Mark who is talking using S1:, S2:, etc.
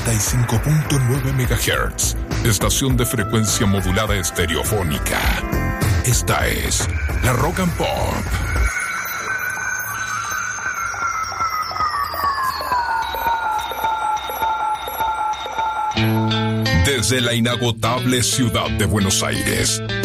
S1: 95.9 MHz, estación de frecuencia modulada estereofónica. Esta es la Rock and Pop. Desde la inagotable ciudad de Buenos Aires,